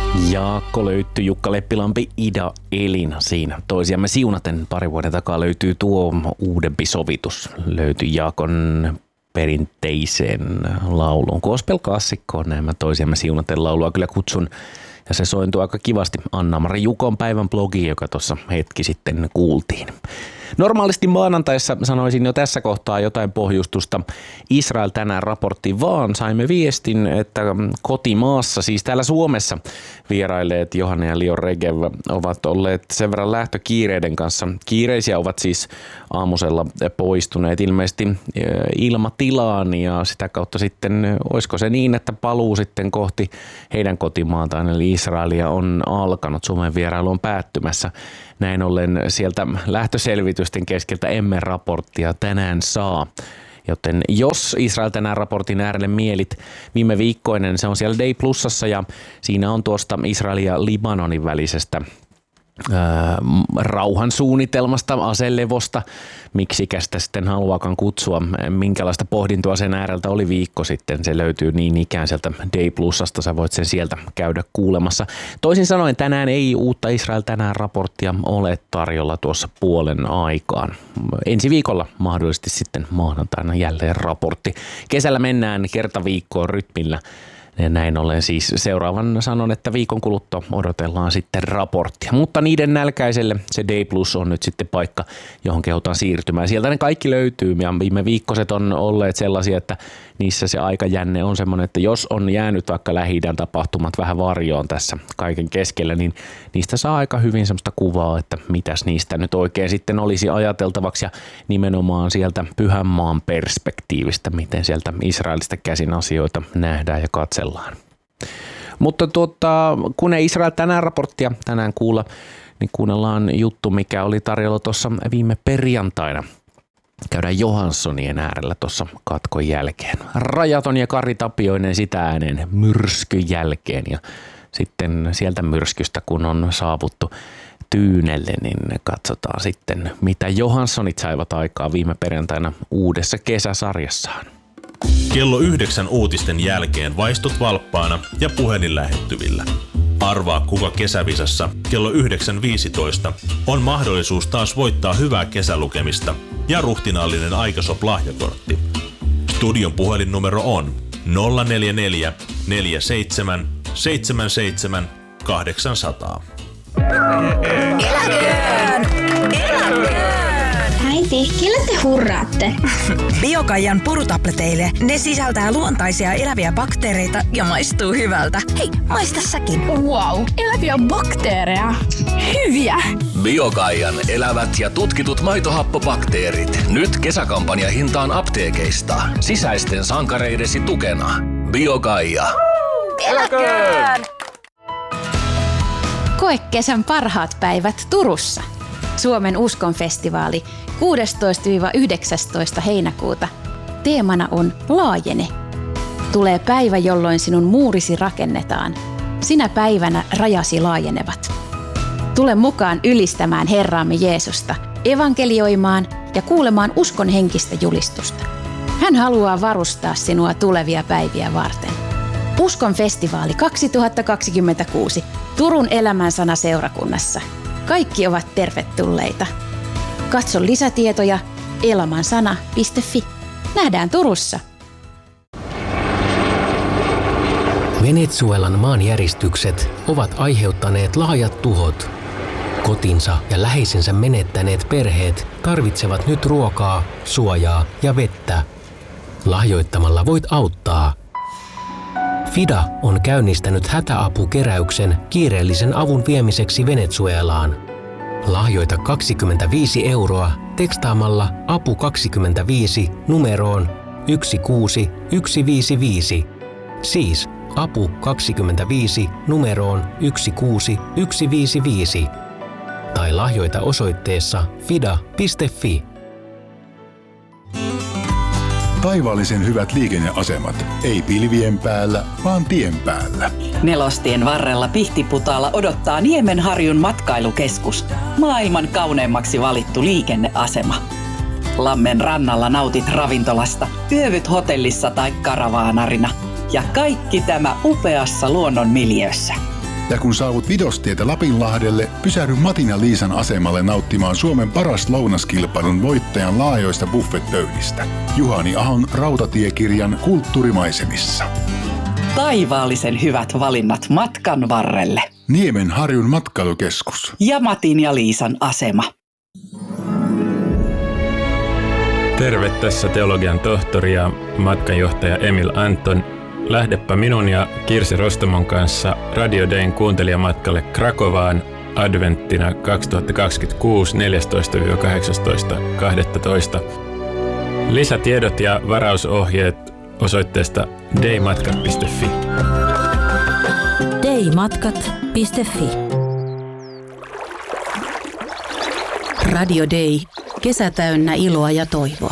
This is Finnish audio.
Jaakko löytyy, Jukka Leppilampi, Ida Elina siinä. Toisiamme siunaten pari vuoden takaa löytyy tuo uudempi sovitus. Löytyi Jaakon perinteiseen lauluun. Gospel-klassikkoon näin mä toisiamme siunaten laulua kyllä kutsun. Ja se sointuu aika kivasti Anna-Mari Jukon päivän blogiin, joka tuossa hetki sitten kuultiin. Normaalisti maanantaissa sanoisin jo tässä kohtaa jotain pohjustusta Israel tänään raporttiin, vaan saimme viestin, että kotimaassa, siis täällä Suomessa vierailleet Johanna ja Lior Regev ovat olleet sen verran lähtökiireiden kanssa. Kiireisiä ovat siis aamusella poistuneet ilmeisesti ilmatilaan ja sitä kautta sitten, olisiko se niin, että paluu sitten kohti heidän kotimaataan eli Israelia on alkanut, Suomen vierailu on päättymässä. Näin ollen sieltä lähtöselvitysten keskeltä emme raporttia tänään saa. Joten jos Israel tänään raportin äärelle mielit viime viikkoinen, se on siellä Day Plusassa ja siinä on tuosta Israelin ja Libanonin välisestä rauhansuunnitelmasta, aselevosta, miksikä sitä sitten haluakaan kutsua, minkälaista pohdintoa sen ääreltä oli viikko sitten. Se löytyy niin ikään sieltä Day Plusasta, sä voit sen sieltä käydä kuulemassa. Toisin sanoen tänään ei uutta Israel tänään raporttia ole tarjolla tuossa puolen aikaan. Ensi viikolla mahdollisesti sitten maanantaina jälleen raportti. Kesällä mennään kerta viikkoon rytmillä. Ja näin ollen siis seuraavan sanon, että viikon kuluttua odotellaan sitten raporttia. Mutta niiden nälkäiselle se Day Plus on nyt sitten paikka, johon kehotaan siirtymään. Sieltä ne kaikki löytyy ja viime viikkoset on olleet sellaisia, että niissä se aikajänne on semmoinen, että jos on jäänyt vaikka Lähi-idän tapahtumat vähän varjoon tässä kaiken keskellä, niin niistä saa aika hyvin semmoista kuvaa, että mitäs niistä nyt oikein sitten olisi ajateltavaksi ja nimenomaan sieltä Pyhänmaan perspektiivistä, miten sieltä Israelista käsin asioita nähdään ja katsellaan. Mutta kun ei Israel tänään raporttia tänään kuulla, niin kuunnellaan juttu, mikä oli tarjolla tuossa viime perjantaina. Käydään Johanssonien äärellä tuossa katkon jälkeen. Rajaton ja Kari Tapioinen sitä ääneen myrskyn jälkeen ja sitten sieltä myrskystä kun on saavuttu Tyynelle, niin katsotaan sitten mitä Johanssonit saivat aikaa viime perjantaina uudessa kesäsarjassaan. Kello 9 uutisten jälkeen vaistut valppaana ja puhelin lähettyvillä. Arvaa kuka kesävisassa kello 9.15 on mahdollisuus taas voittaa hyvää kesälukemista ja ruhtinaallinen Aikasop-lahjakortti. Studion puhelinnumero on 044 47 77 800. Eläköön! Eläköön! Äiti, kelle te hurraatte? Biokaijan purutableteille. Ne sisältää luontaisia eläviä bakteereita ja maistuu hyvältä. Hei, maista säkin. Wow, eläviä bakteereja. Hyviä! Biokaijan elävät ja tutkitut maitohappobakteerit. Nyt kesäkampanja hintaan apteekeista. Sisäisten sankareidesi tukena. Biokaija. Eläköön! Koe kesän parhaat päivät Turussa. Suomen uskonfestivaali 16-19 heinäkuuta. Teemana on Laajene. Tulee päivä, jolloin sinun muurisi rakennetaan. Sinä päivänä rajasi laajenevat. Tule mukaan ylistämään Herraamme Jeesusta, evankelioimaan ja kuulemaan uskon henkistä julistusta. Hän haluaa varustaa sinua tulevia päiviä varten. Uskonfestivaali 2026 Turun Elämänsana seurakunnassa. Kaikki ovat tervetulleita. Katso lisätietoja elamansana.fi. Nähdään Turussa. Venezuelan maanjäristykset ovat aiheuttaneet laajat tuhot. Kotinsa ja läheisensä menettäneet perheet tarvitsevat nyt ruokaa, suojaa ja vettä. Lahjoittamalla voit auttaa. FIDA on käynnistänyt hätäapukeräyksen kiireellisen avun viemiseksi Venezuelaan. Lahjoita 25 € tekstaamalla apu 25 numeroon 16155. Siis apu 25 numeroon 16155. Tai lahjoita osoitteessa fida.fi. Taivaallisen hyvät liikenneasemat. Ei pilvien päällä, vaan tien päällä. Nelostien varrella Pihtiputaalla odottaa Niemenharjun matkailukeskus. Maailman kauneimmaksi valittu liikenneasema. Lammen rannalla nautit ravintolasta, yövyt hotellissa tai karavaanarina. Ja kaikki tämä upeassa luonnonmiljöössä. Ja kun saavut Vidostietä Lapinlahdelle, pysähdy Matin ja Liisan asemalle nauttimaan Suomen paras lounaskilpailun voittajan laajoista buffetpöydistä. Juhani Ahon rautatiekirjan Kulttuurimaisemissa. Taivaallisen hyvät valinnat matkan varrelle. Niemen Harjun matkailukeskus. Ja Matin ja Liisan asema. Terve, tässä teologian tohtori ja matkanjohtaja Emil Anton. Lähdepä minun ja Kirsi Rostomon kanssa Radio Dayn kuuntelijamatkalle Krakovaan adventtina 2026 14-18.12. Lisätiedot ja varausohjeet osoitteesta daymatkat.fi. daymatkat.fi. Radio Day. Kesä täynnä iloa ja toivoa.